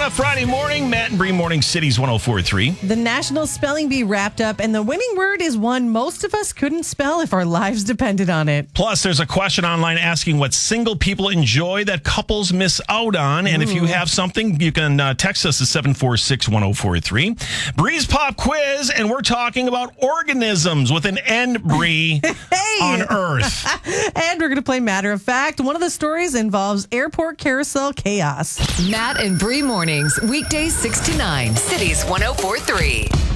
on a Friday morning. Matt and Bree Morning Cities 104.3. The National Spelling Bee wrapped up, and the winning word is one most of us couldn't spell if our lives depended on it. Plus, there's a question online asking what single people enjoy that couples miss out on. And if you have something, you can text us at 746-1043. Bree's Pop Quiz, and we're talking about organisms with an N, Bree, on Earth. And we're going to play Matter of Fact. One of the stories involves airport carousel chaos. Matt and Bree Mornings, weekdays 6 to 9, Cities 104.3.